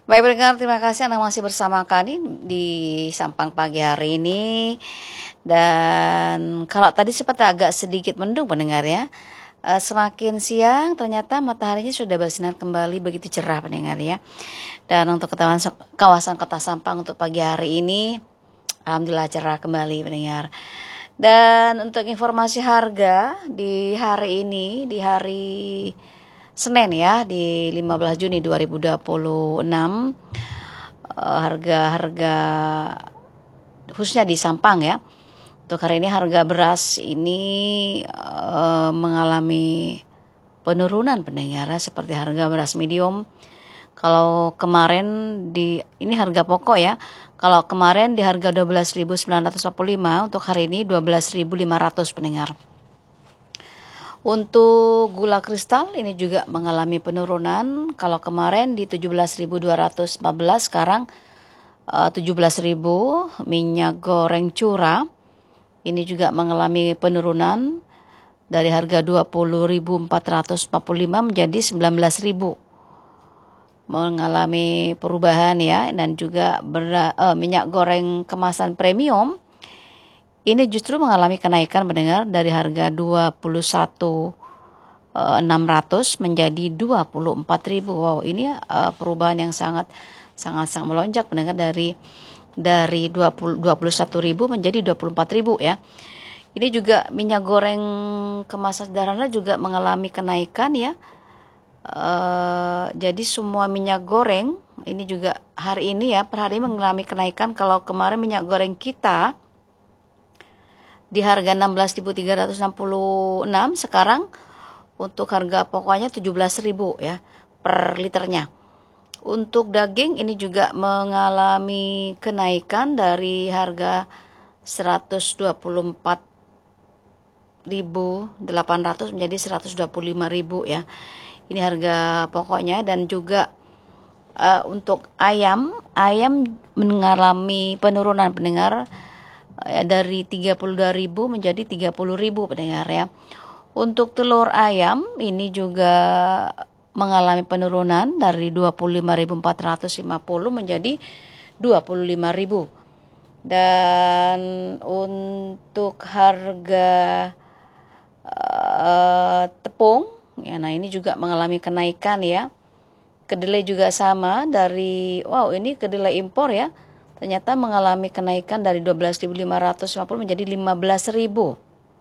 Baik pendengar, terima kasih Anda masih bersama kami di Sampang pagi hari ini. Dan kalau tadi seperti agak sedikit mendung pendengar ya, semakin siang ternyata mataharinya sudah bersinar kembali begitu cerah pendengar ya. Dan untuk kawasan Kota Sampang untuk pagi hari ini, alhamdulillah cerah kembali pendengar. Dan untuk informasi harga di hari ini, di hari Senin ya, di 15 Juni 2026, harga-harga khususnya di Sampang ya. Untuk hari ini harga beras ini mengalami penurunan pendengar ya, seperti harga beras medium. Kalau kemarin ini harga pokok ya. Kalau kemarin di harga 12.945, untuk hari ini 12.500 pendengar. Untuk gula kristal ini juga mengalami penurunan. Kalau kemarin di 17.214, sekarang 17.000. Minyak goreng curah ini juga mengalami penurunan dari harga 20.445 menjadi 19.000. Mengalami perubahan ya. Dan juga minyak goreng kemasan premium ini justru mengalami kenaikan mendengar dari harga 21.600 menjadi 24.000. Wow, ini perubahan yang sangat melonjak mendengar dari 21.000 menjadi 24.000 ya. Ini juga minyak goreng kemasan sederhana juga mengalami kenaikan ya. Jadi semua minyak goreng ini juga hari ini ya, per hari ini mengalami kenaikan. Kalau kemarin minyak goreng kita di harga 16.366, sekarang untuk harga pokoknya 17.000 ya per liternya. Untuk daging ini juga mengalami kenaikan dari harga 124.800 menjadi 125.000 ya. Ini harga pokoknya. Dan juga untuk ayam mengalami penurunan pendengar dari 32.000 menjadi 30.000 pendengar ya. Untuk telur ayam ini juga mengalami penurunan dari 25.450 menjadi 25.000. Dan untuk harga tepung ya, nah ini juga mengalami kenaikan ya. Kedelai juga sama, dari ini kedelai impor ya, ternyata mengalami kenaikan dari 12.550 menjadi 15.000.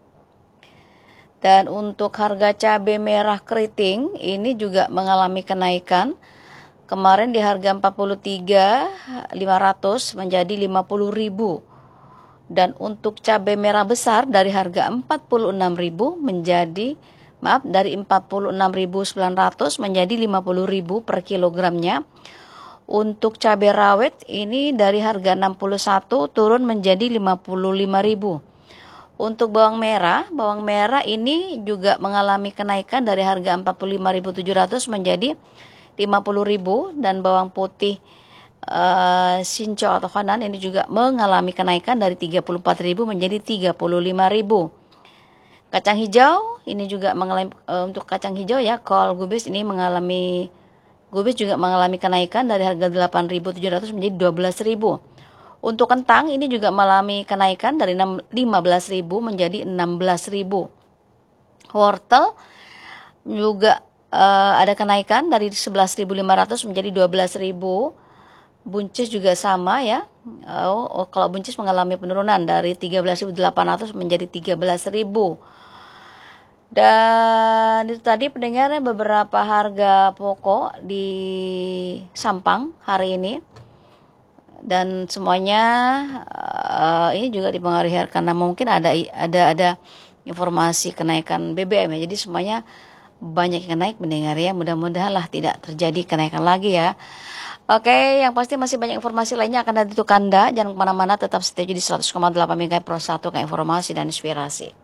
Dan untuk harga cabai merah keriting ini juga mengalami kenaikan. Kemarin di harga 43.500 menjadi 50.000. Dan untuk cabai merah besar dari harga 46.000 menjadi dari 46.900 menjadi 50.000 per kilogramnya. Untuk cabai rawit ini dari harga 61 turun menjadi 55.000. Untuk bawang merah ini juga mengalami kenaikan dari harga 45.700 menjadi 50.000. Dan bawang putih Sinco atau Hanan ini juga mengalami kenaikan dari 34.000 menjadi 35.000. Kacang hijau ini juga mengalami untuk kacang hijau ya, kol gubis ini juga mengalami kenaikan dari harga 8.700 menjadi 12.000. Untuk kentang ini juga mengalami kenaikan dari 15.000 menjadi 16.000. Wortel juga ada kenaikan dari 11.500 menjadi 12.000. Buncis juga sama ya. Kalau buncis mengalami penurunan dari 13.800 menjadi 13.000. Dan itu tadi pendengarnya beberapa harga pokok di Sampang hari ini. Dan semuanya ini juga dipengaruhi karena mungkin ada informasi kenaikan BBM ya. Jadi semuanya banyak yang naik pendengar ya. Mudah-mudahan lah tidak terjadi kenaikan lagi ya. Oke, yang pasti masih banyak informasi lainnya akan ada untuk Anda. Jangan kemana-mana, tetap stay di 100,8 MHz Pro 1 ke informasi dan inspirasi.